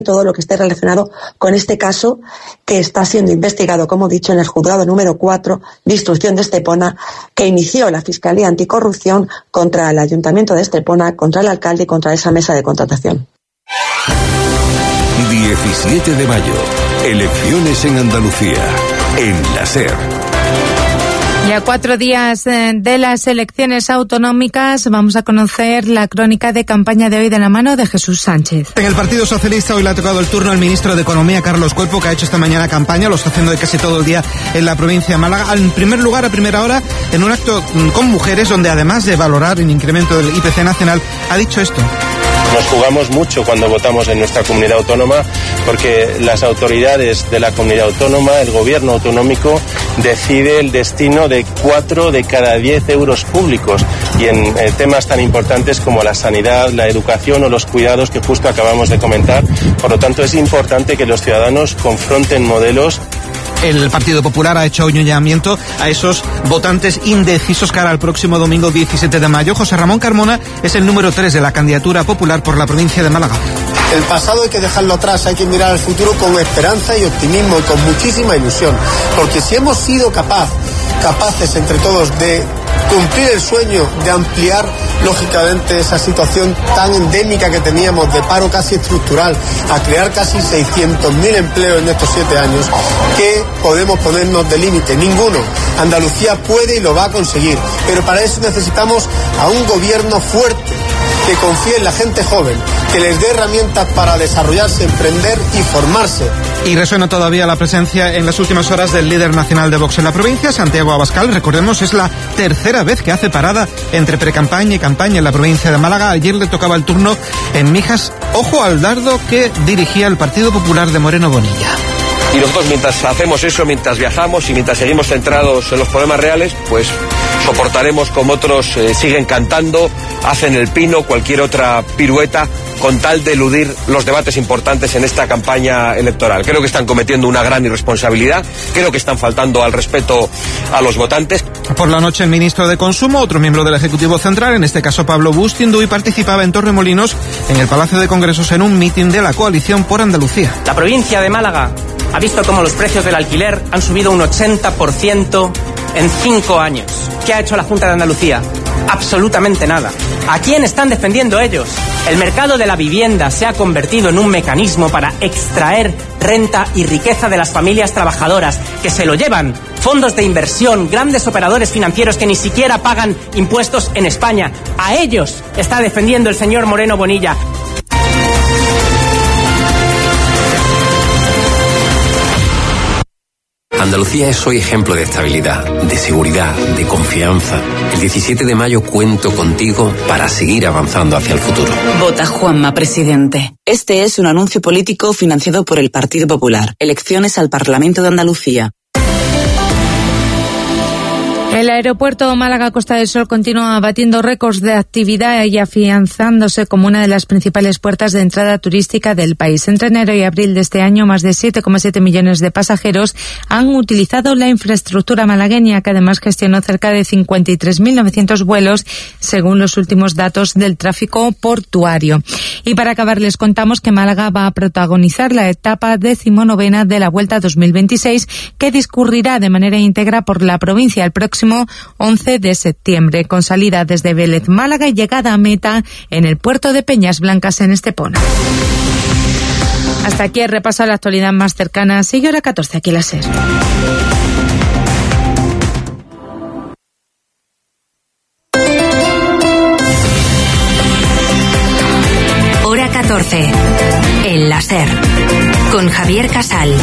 todo lo que esté relacionado con este caso que está siendo investigado, como he dicho, en el juzgado número 4 de instrucción de Estepona, que inició la Fiscalía Anticorrupción contra el Ayuntamiento de Estepona, contra el alcalde y contra esa mesa de contratación. 17 de mayo, elecciones en Andalucía, en la SER. Y a 4 días de las elecciones autonómicas vamos a conocer la crónica de campaña de hoy de la mano de Jesús Sánchez. En el Partido Socialista hoy le ha tocado el turno al ministro de Economía, Carlos Cuerpo, que ha hecho esta mañana campaña, lo está haciendo de casi todo el día en la provincia de Málaga. En primer lugar, a primera hora, en un acto con mujeres, donde además de valorar el incremento del IPC nacional, ha dicho esto. Nos jugamos mucho cuando votamos en nuestra comunidad autónoma, porque las autoridades de la comunidad autónoma, el gobierno autonómico, decide el destino de 4 de cada 10 euros públicos, y en temas tan importantes como la sanidad, la educación o los cuidados que justo acabamos de comentar. Por lo tanto, es importante que los ciudadanos confronten modelos. El Partido Popular ha hecho un llamamiento a esos votantes indecisos cara al próximo domingo 17 de mayo. José Ramón Carmona es el número 3 de la candidatura popular por la provincia de Málaga. El pasado hay que dejarlo atrás, hay que mirar al futuro con esperanza y optimismo y con muchísima ilusión. Porque si hemos sido capaces entre todos de cumplir el sueño de ampliar lógicamente esa situación tan endémica que teníamos de paro casi estructural, a crear casi 600.000 empleos en estos 7 años, ¿qué podemos ponernos de límite? Ninguno. Andalucía puede y lo va a conseguir, pero para eso necesitamos a un gobierno fuerte, que confíe en la gente joven, que les dé herramientas para desarrollarse, emprender y formarse. Y resuena todavía la presencia en las últimas horas del líder nacional de Vox en la provincia, Santiago Abascal. Recordemos, es la tercera vez que hace parada entre precampaña y campaña en la provincia de Málaga. Ayer le tocaba el turno en Mijas. Ojo al dardo que dirigía el Partido Popular de Moreno Bonilla. Y nosotros, mientras hacemos eso, mientras viajamos y mientras seguimos centrados en los problemas reales, pues soportaremos como otros siguen cantando, hacen el pino, cualquier otra pirueta, con tal de eludir los debates importantes en esta campaña electoral. Creo que están cometiendo una gran irresponsabilidad, creo que están faltando al respeto a los votantes. Por la noche, el ministro de Consumo, otro miembro del Ejecutivo Central, en este caso Pablo Bustinduy, participaba en Torremolinos, en el Palacio de Congresos, en un mitin de la Coalición por Andalucía. La provincia de Málaga ha visto cómo los precios del alquiler han subido un 80% en 5 años. ¿Qué ha hecho la Junta de Andalucía? Absolutamente nada. ¿A quién están defendiendo ellos? El mercado de la vivienda se ha convertido en un mecanismo para extraer renta y riqueza de las familias trabajadoras, que se lo llevan fondos de inversión, grandes operadores financieros que ni siquiera pagan impuestos en España. A ellos está defendiendo el señor Moreno Bonilla. Andalucía es hoy ejemplo de estabilidad, de seguridad, de confianza. El 17 de mayo cuento contigo para seguir avanzando hacia el futuro. Vota Juanma, presidente. Este es un anuncio político financiado por el Partido Popular. Elecciones al Parlamento de Andalucía. El aeropuerto Málaga-Costa del Sol continúa batiendo récords de actividad y afianzándose como una de las principales puertas de entrada turística del país. Entre enero y abril de este año, más de 7,7 millones de pasajeros han utilizado la infraestructura malagueña, que además gestionó cerca de 53.900 vuelos, según los últimos datos del tráfico portuario. Y para acabar, les contamos que Málaga va a protagonizar la etapa 19ª de la Vuelta 2026, que discurrirá de manera íntegra por la provincia el próximo 11 de septiembre, con salida desde Vélez, Málaga, y llegada a meta en el puerto de Peñas Blancas, en Estepona. Hasta aquí el repaso a la actualidad más cercana. Sigue hora 14 aquí la SER. Hora 14 en la SER con Javier Casal.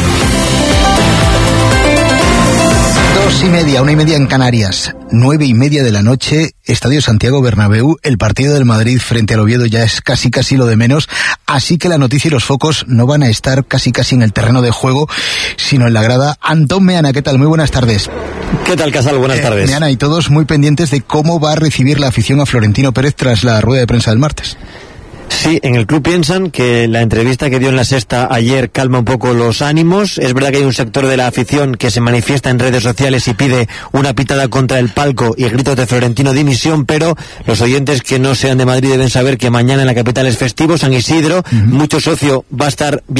2:30, 1:30 en Canarias, 9:30 de la noche, Estadio Santiago Bernabéu. El partido del Madrid frente al Oviedo ya es casi lo de menos, así que la noticia y los focos no van a estar casi en el terreno de juego, sino en la grada. Antón Meana, ¿qué tal? Muy buenas tardes. ¿Qué tal, Casal? Buenas tardes. Meana, y todos muy pendientes de cómo va a recibir la afición a Florentino Pérez tras la rueda de prensa del martes. Sí, en el club piensan que la entrevista que dio en La Sexta ayer calma un poco los ánimos. Es verdad que hay un sector de la afición que se manifiesta en redes sociales y pide una pitada contra el palco y gritos de Florentino dimisión, pero los oyentes que no sean de Madrid deben saber que mañana en la capital es festivo, San Isidro, mucho socio va a estar